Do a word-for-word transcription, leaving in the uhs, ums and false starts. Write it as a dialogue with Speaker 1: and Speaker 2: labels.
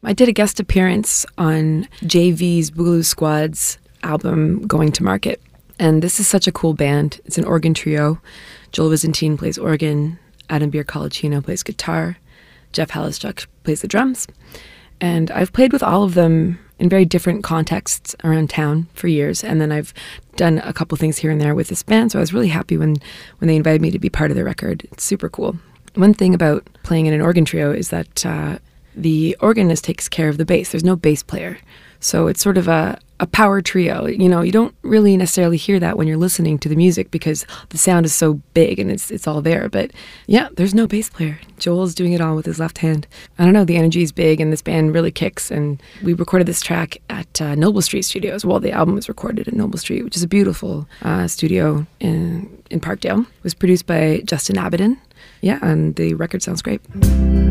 Speaker 1: I did a guest appearance on J V's Boogaloo Squad's album Going to Market. And this is such a cool band. It's an organ trio. Joel Byzantine plays organ, Adam Biercolacino plays guitar, Jeff Hallistruck plays the drums. And I've played with all of them in very different contexts around town for years. And then I've done a couple things here and there with this band. So I was really happy when, when they invited me to be part of their record. It's super cool. One thing about playing in an organ trio is that uh, the organist takes care of the bass. There's no bass player. So it's sort of a, a power trio. You know, you don't really necessarily hear that when you're listening to the music because the sound is so big and it's it's all there. But yeah, there's no bass player. Joel's doing it all with his left hand. I don't know, the energy is big and this band really kicks. And we recorded this track at uh, Noble Street Studios. Well, the album was recorded at Noble Street, which is a beautiful uh, studio in, in Parkdale. It was produced by Justin Abbott. Yeah, and the record sounds great.